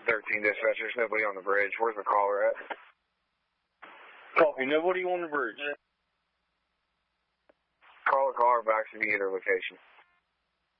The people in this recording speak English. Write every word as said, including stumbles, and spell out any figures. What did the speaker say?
thirteen dispatch. There's nobody on the bridge. Where's the caller at? Copy. Nobody on the bridge. Call a caller back to the other location.